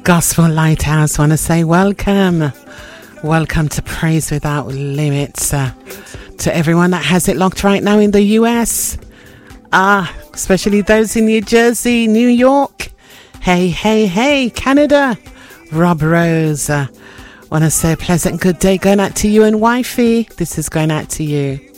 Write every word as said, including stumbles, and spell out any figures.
Gospel Lighthouse. Want to say welcome. Welcome to Praise Without Limits. Uh, to everyone that has it locked right now in the U S. Ah, especially those in New Jersey, New York. Hey, hey, hey, Canada. Rob Rose. Uh, want to say a pleasant good day going out to you and wifey. This is going out to you.